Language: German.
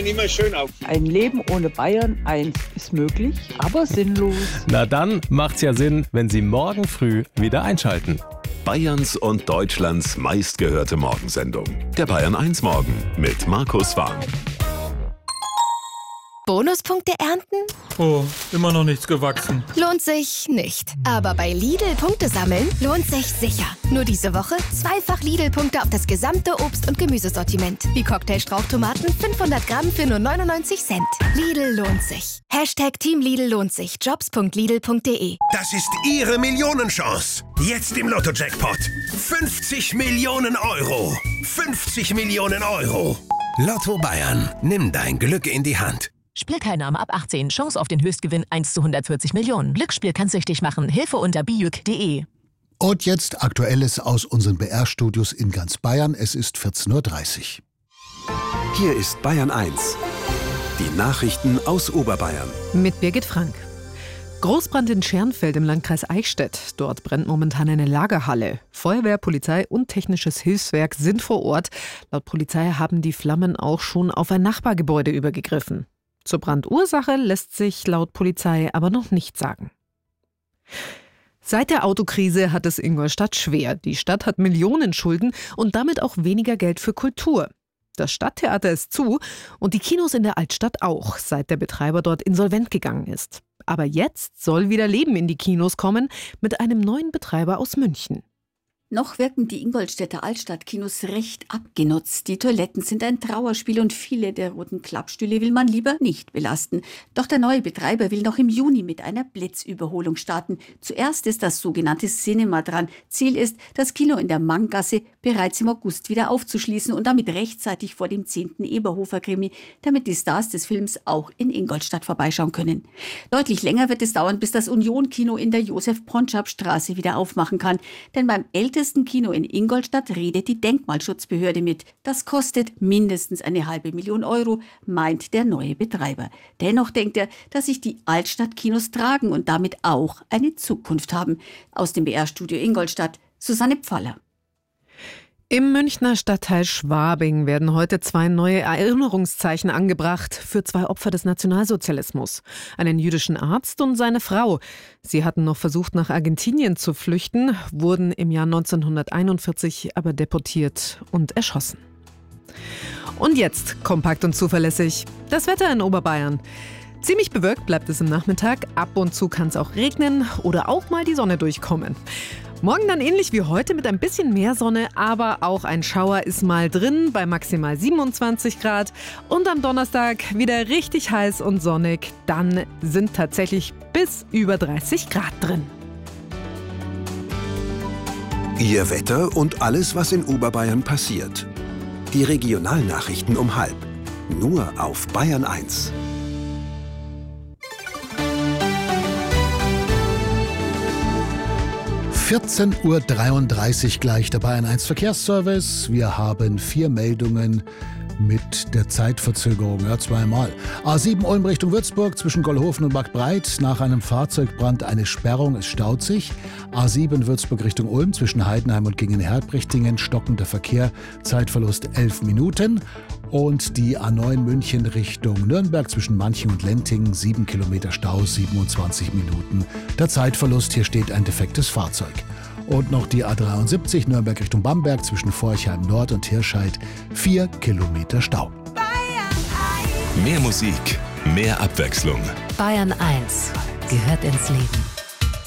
immer schön auf. Ein Leben ohne Bayern 1 ist möglich, aber sinnlos. Na dann macht's ja Sinn, wenn Sie morgen früh wieder einschalten. Bayerns und Deutschlands meistgehörte Morgensendung. Der Bayern 1 Morgen mit Markus Warm. Bonuspunkte ernten? Oh, immer noch nichts gewachsen. Lohnt sich nicht. Aber bei Lidl Punkte sammeln lohnt sich sicher. Nur diese Woche 2-fach Lidl-Punkte auf das gesamte Obst- und Gemüsesortiment. Wie Cocktail-Strauchtomaten 500 Gramm für nur 99 Cent. Lidl lohnt sich. Team Lidl lohnt sich. Jobs.lidl.de. Das ist Ihre Millionenchance. Jetzt im Lotto-Jackpot. 50 Millionen Euro. 50 Millionen Euro. Lotto Bayern. Nimm dein Glück in die Hand. Spielteilnahme ab 18. Chance auf den Höchstgewinn 1 zu 140 Millionen. Glücksspiel kann süchtig machen. Hilfe unter bijuk.de. Und jetzt Aktuelles aus unseren BR-Studios in ganz Bayern. Es ist 14:30 Uhr. Hier ist Bayern 1. Die Nachrichten aus Oberbayern. Mit Birgit Frank. Großbrand in Schernfeld im Landkreis Eichstätt. Dort brennt momentan eine Lagerhalle. Feuerwehr, Polizei und technisches Hilfswerk sind vor Ort. Laut Polizei haben die Flammen auch schon auf ein Nachbargebäude übergegriffen. Zur Brandursache lässt sich laut Polizei aber noch nichts sagen. Seit der Autokrise hat es Ingolstadt schwer. Die Stadt hat Millionenschulden und damit auch weniger Geld für Kultur. Das Stadttheater ist zu und die Kinos in der Altstadt auch, seit der Betreiber dort insolvent gegangen ist. Aber jetzt soll wieder Leben in die Kinos kommen mit einem neuen Betreiber aus München. Noch wirken die Ingolstädter Altstadtkinos recht abgenutzt. Die Toiletten sind ein Trauerspiel und viele der roten Klappstühle will man lieber nicht belasten. Doch der neue Betreiber will noch im Juni mit einer Blitzüberholung starten. Zuerst ist das sogenannte Cinema dran. Ziel ist, das Kino in der Manggasse bereits im August wieder aufzuschließen und damit rechtzeitig vor dem 10. Eberhofer-Krimi, damit die Stars des Films auch in Ingolstadt vorbeischauen können. Deutlich länger wird es dauern, bis das Union-Kino in der Josef-Pontschap-Straße wieder aufmachen kann. Denn beim ältesten Kino in Ingolstadt redet die Denkmalschutzbehörde mit. Das kostet mindestens 500.000 Euro, meint der neue Betreiber. Dennoch denkt er, dass sich die Altstadtkinos tragen und damit auch eine Zukunft haben. Aus dem BR-Studio Ingolstadt, Susanne Pfaller. Im Münchner Stadtteil Schwabing werden heute 2 neue Erinnerungszeichen angebracht für 2 Opfer des Nationalsozialismus. Einen jüdischen Arzt und seine Frau. Sie hatten noch versucht, nach Argentinien zu flüchten, wurden im Jahr 1941 aber deportiert und erschossen. Und jetzt kompakt und zuverlässig das Wetter in Oberbayern. Ziemlich bewölkt bleibt es im Nachmittag. Ab und zu kann es auch regnen oder auch mal die Sonne durchkommen. Morgen dann ähnlich wie heute mit ein bisschen mehr Sonne, aber auch ein Schauer ist mal drin bei maximal 27 Grad. Und am Donnerstag wieder richtig heiß und sonnig. Dann sind tatsächlich bis über 30 Grad drin. Ihr Wetter und alles, was in Oberbayern passiert. Die Regionalnachrichten um 12:30. Nur auf Bayern 1. – 14:33 Uhr gleich der Bayern 1 Verkehrsservice. Wir haben 4 Meldungen mit der Zeitverzögerung, ja, zweimal. A7 Ulm Richtung Würzburg zwischen Gollhofen und Marktbreit. Nach einem Fahrzeugbrand eine Sperrung, es staut sich. A7 Würzburg Richtung Ulm zwischen Heidenheim und Gingen-Herbrichtingen. Stockender Verkehr, Zeitverlust 11 Minuten. Und die A9 München Richtung Nürnberg zwischen Manching und Lentingen. 7 Kilometer Stau, 27 Minuten. Der Zeitverlust, hier steht ein defektes Fahrzeug. Und noch die A73 Nürnberg Richtung Bamberg zwischen Forchheim Nord und Hirscheid. 4 Kilometer Stau. Mehr Musik, mehr Abwechslung. Bayern 1 gehört ins Leben.